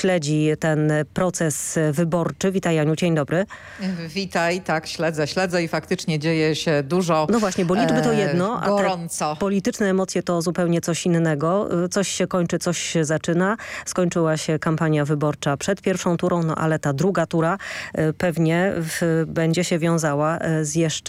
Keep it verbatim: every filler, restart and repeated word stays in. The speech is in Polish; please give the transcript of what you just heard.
śledzi ten proces wyborczy. Witaj, Aniu, dzień dobry. Witaj, tak, śledzę, śledzę i faktycznie dzieje się dużo. No właśnie, bo liczby to jedno, a gorąco. te polityczne emocje to zupełnie coś innego. Coś się kończy, coś się zaczyna. Skończyła się kampania wyborcza przed pierwszą turą, no ale ta druga tura pewnie w, będzie się wiązała z jeszcze